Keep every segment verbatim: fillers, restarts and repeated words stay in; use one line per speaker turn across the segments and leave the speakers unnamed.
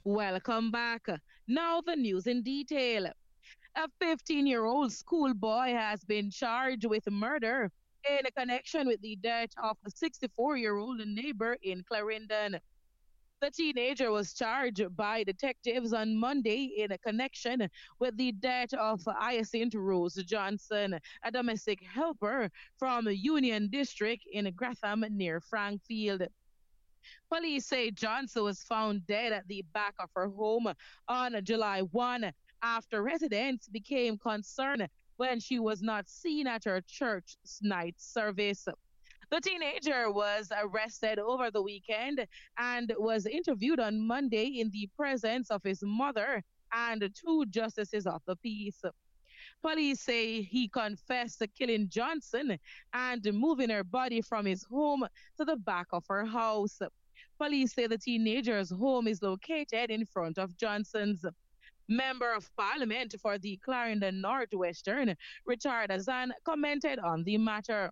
Welcome back. Now, the news in detail. A fifteen year old schoolboy has been charged with murder in connection with the death of a sixty-four year old neighbor in Clarendon. The teenager was charged by detectives on Monday in connection with the death of Hyacinth Rose Johnson, a domestic helper from Union District in Gratham near Frankfield. Police say Johnson was found dead at the back of her home on July first after residents became concerned when she was not seen at her church night service. The teenager was arrested over the weekend and was interviewed on Monday in the presence of his mother and two justices of the peace. Police say he confessed to killing Johnson and moving her body from his home to the back of her house. Police say the teenager's home is located in front of Johnson's. Member of Parliament for the Clarendon Northwestern, Richard Azan, commented on the matter.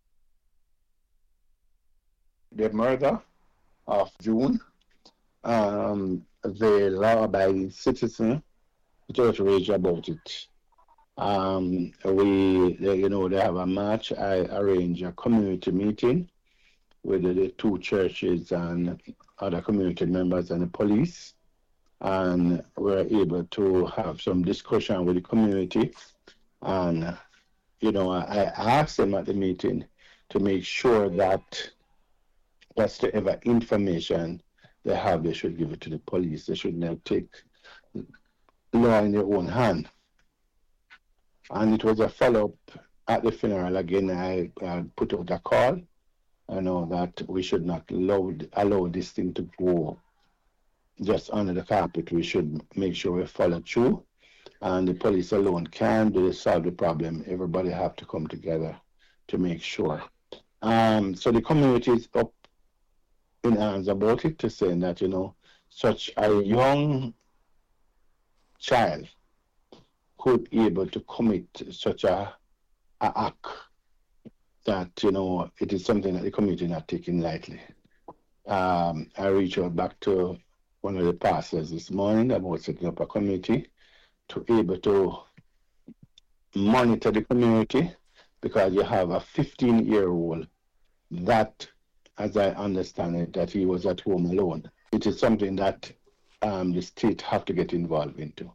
The murder of June, um, the law-abiding citizen just rage about it. Um, we, they, you know, they have a match. I arrange a community meeting with the, the two churches and other community members and the police, and we're able to have some discussion with the community. And you know, I, I asked them at the meeting to make sure that whatever information they have, they should give it to the police. They should not take law in their own hand. And it was a follow-up at the funeral. Again, I, I put out a call. I know that we should not allow, allow this thing to go just under the carpet. We should make sure we follow through. And the police alone can't do solve the problem. Everybody have to come together to make sure. Um, so the community is up in arms about it, to saying that, you know, such a young child could be able to commit such a, a act, that, you know, it is something that the community is not taking lightly. Um, I reached out back to one of the pastors this morning about setting up a committee to be able to monitor the community, because you have a fifteen year old that, as I understand it, that he was at home alone. It is something that um, the state have to get involved into.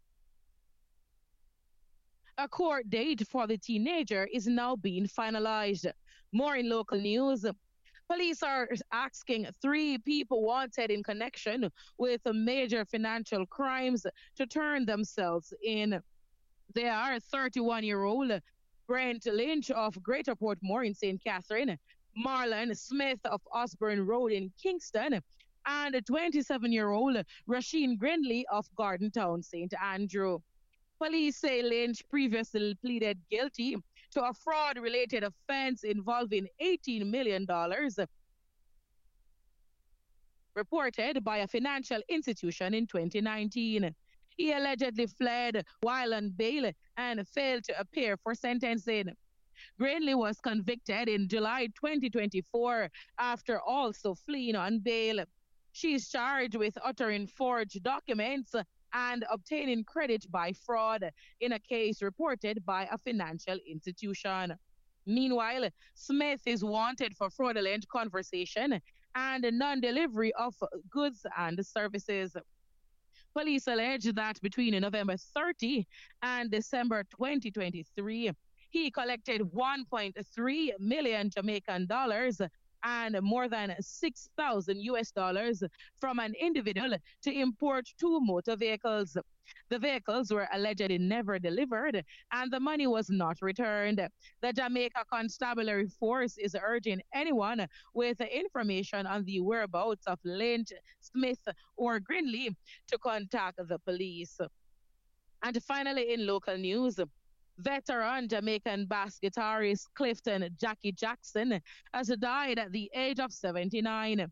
A court date for the teenager is now being finalized. More in local news. Police are asking three people wanted in connection with major financial crimes to turn themselves in. They are thirty-one year old Brent Lynch of Greater Portmore in Saint Catherine, Marlon Smith of Osborne Road in Kingston, and twenty-seven year old Rasheen Grindley of Gardentown, Saint Andrew. Police say Lynch previously pleaded guilty to a fraud related offense involving eighteen million dollars reported by a financial institution in twenty nineteen. He allegedly fled while on bail and failed to appear for sentencing. Greenlee was convicted in July twenty twenty-four after also fleeing on bail. She is charged with uttering forged documents and obtaining credit by fraud in a case reported by a financial institution. Meanwhile, Smith is wanted for fraudulent conversation and non-delivery of goods and services. Police allege that between November thirtieth and December twenty twenty-three, he collected one point three million Jamaican dollars and more than six thousand U S dollars from an individual to import two motor vehicles. The vehicles were allegedly never delivered and the money was not returned. The Jamaica Constabulary Force is urging anyone with information on the whereabouts of Lynch, Smith, or Grindley to contact the police. And finally, in local news, veteran Jamaican bass guitarist Clifton Jackie Jackson has died at the age of seventy-nine.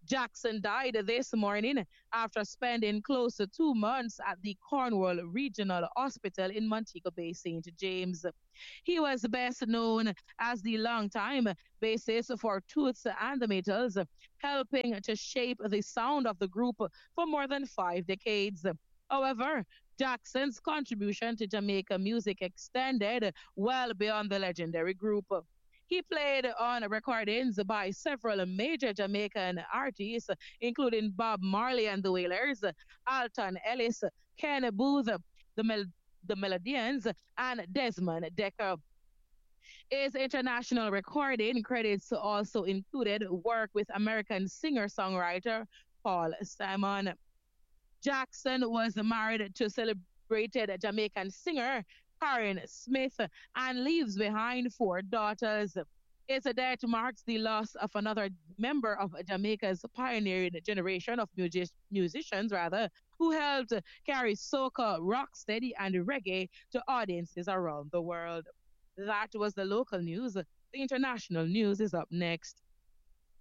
Jackson died this morning after spending close to two months at the Cornwall Regional Hospital in Montego Bay, Saint James. He was best known as the longtime bassist for Toots and the Maytals, helping to shape the sound of the group for more than five decades. However, Jackson's contribution to Jamaica music extended well beyond the legendary group. He played on recordings by several major Jamaican artists, including Bob Marley and the Wailers, Alton Ellis, Ken Booth, the, Mel- the Melodians, and Desmond Decker. His international recording credits also included work with American singer songwriter Paul Simon. Jackson was married to celebrated Jamaican singer Karen Smith and leaves behind four daughters. His death marks the loss of another member of Jamaica's pioneering generation of music- musicians, rather, who helped carry soca, rocksteady, and reggae to audiences around the world. That was the local news. The international news is up next.